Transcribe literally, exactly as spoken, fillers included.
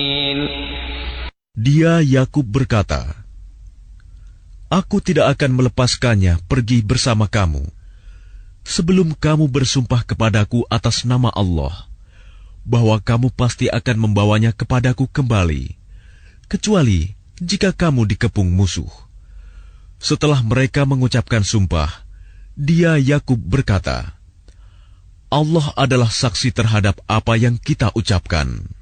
Dia Yakub berkata, "Aku tidak akan melepaskannya pergi bersama kamu, sebelum kamu bersumpah kepadaku atas nama Allah, bahwa kamu pasti akan membawanya kepadaku kembali, kecuali jika kamu dikepung musuh." Setelah mereka mengucapkan sumpah, dia Yakub berkata, "Allah adalah saksi terhadap apa yang kita ucapkan."